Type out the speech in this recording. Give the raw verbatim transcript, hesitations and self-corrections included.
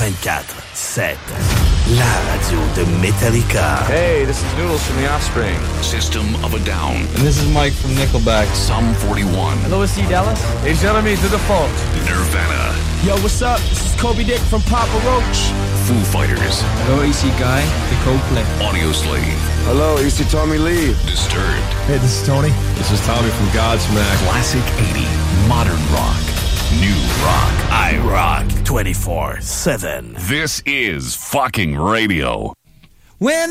vingt-quatre sept. La radio de Metallica. Hey, this is Noodles from The Offspring. System of a Down. And this is Mike from Nickelback. Sum forty-one. Hello, it's C. Dallas. Hey, Jeremy, to the fault. Nirvana. Yo, what's up? This is Kobe Dick from Papa Roach. Foo Fighters. Hello, A C Guy, The Coldplay. Audioslave. Hello, A C Tommy Lee. Disturbed. Hey, this is Tony. This is Tommy from Godsmack. Classic eighty. Modern rock. New rock. I rock twenty-four seven. This is fucking radio. When